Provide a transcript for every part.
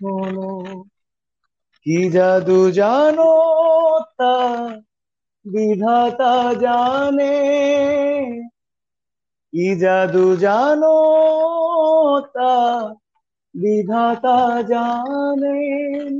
শোনো, কি জাদু জানো তা বিধাতা জানে, কি জাদু জানো তা বিধাতা জানেন।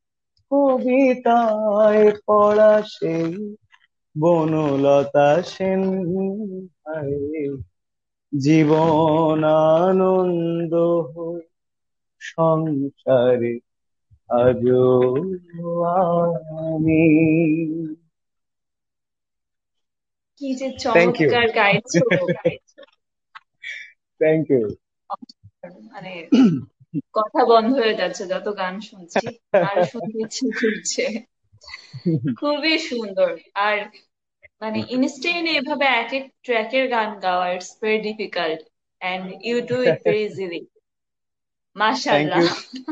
কবিতায় পড়া সেই বনলতা সেন, হায় জীবন আনন্দ হোক সংসারে আজো আমি। কি যে থ্যাংক ইউ। চমৎকার গাইছো! Thank you. মানে কথা বন্ধ হয়ে যাচ্ছে যত গান শুনছি, আর শুনতে ইচ্ছে করছে। খুবই সুন্দর। আর মানে ইনস্টেন্ট এভাবে এক এক ট্র্যাকের গান গাওয়া, it's very difficult and you do it very easily. Thank মাশাআল্লাহ। ইউ।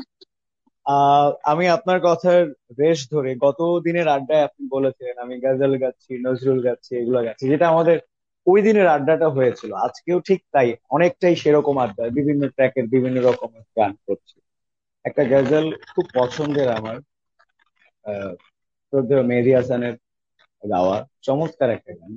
আমি আপনার কথার রেশ ধরে গত দিনের আড্ডায় আপনি বলেছিলেন আমি গজল গাচ্ছি, নজরুল গাচ্ছি, এগুলো গাচ্ছি, যেটা আমাদের ওই দিনের আড্ডাটা হয়েছিল। আজকেও ঠিক তাই, অনেকটাই সেরকম আড্ডা, বিভিন্ন ট্র্যাকের বিভিন্ন রকমের গান করছি। একটা গজল খুব পছন্দের আমার, শ্রদ্ধেয় মেহেদী হাসানের গাওয়া, চমৎকার একটা গান।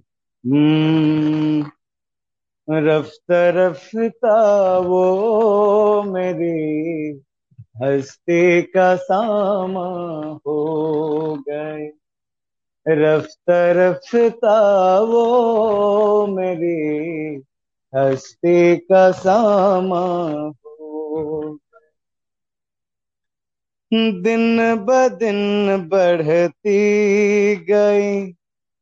रफ्ता रफ्ता वो मेरी हस्ती का सामा हो गए, रफ्ता रफ्ता वो मेरी हस्ती का सामा हो, दिन ब दिन बढ़ती गई